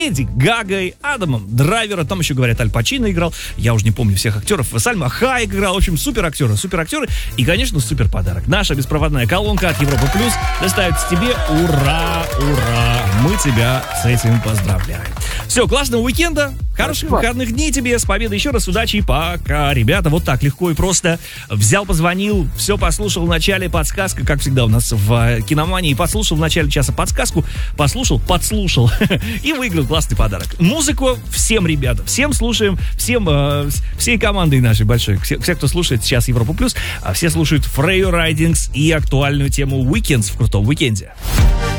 Леди Гагой, Адамом Драйвером, там еще, говорят, Аль Пачино играл, я уже не помню всех актеров, Сальма Хайек играл, в общем, супер актеры, и, конечно, супер подарок. Наша беспроводная колонка от Европа Плюс доставится тебе, ура, ура, мы тебя с этим поздравляем. Все, классного уикенда, хороших выходных дней тебе, с победой еще раз, удачи и пока, ребята, вот так легко и просто взял, позвонил, все послушал в начале, подсказка, как всегда у нас в Киномании, послушал в начале часа подсказку, подслушал и выиграл классный подарок. Музыку всем, ребята, всем слушаем, всей командой нашей большой, все, кто слушает сейчас Европу Плюс, все слушают Freyo Ridings и актуальную тему Weekends в крутом уикенде.